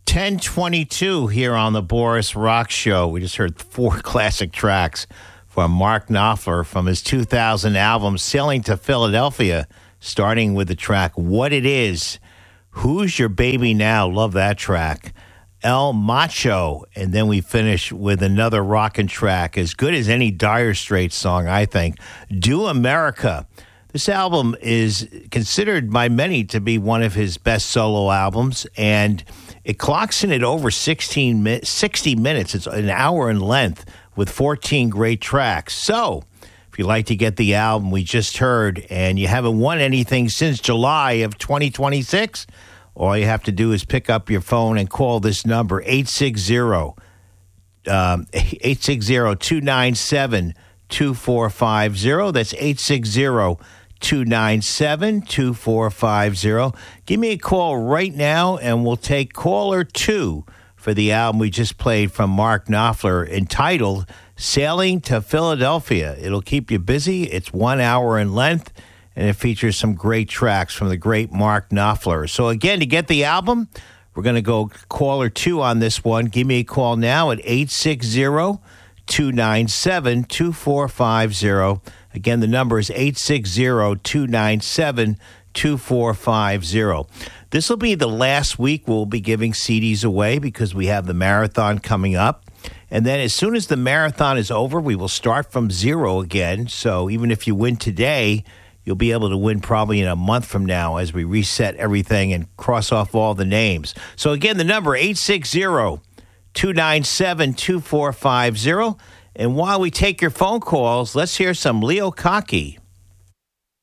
1022 here on the Boris Rock Show. We just heard 4 classic tracks from Mark Knopfler from his 2000 album, Sailing to Philadelphia, starting with the track What It Is. Who's Your Baby Now? Love that track. El Macho. And then we finish with another rockin' track, as good as any Dire Straits song, I think. Do America. This album is considered by many to be one of his best solo albums, and it clocks in at over 60 minutes. It's an hour in length with 14 great tracks. So, if you'd like to get the album we just heard and you haven't won anything since July of 2026, all you have to do is pick up your phone and call this number, 860-297-2450. That's 860-297-2450. Give me a call right now, and we'll take caller 2 for the album we just played from Mark Knopfler, entitled Sailing to Philadelphia. It'll keep you busy. It's 1 hour in length, and it features some great tracks from the great Mark Knopfler. So again, to get the album, we're going to go caller 2 on this one. Give me a call now at 860-297-2450. Again, the number is 860-297-2450. This will be the last week we'll be giving CDs away because we have the marathon coming up. And then as soon as the marathon is over, we will start from zero again. So even if you win today, you'll be able to win probably in a month from now as we reset everything and cross off all the names. So again, the number 860-297-2450. And while we take your phone calls, let's hear some Leo Kottke.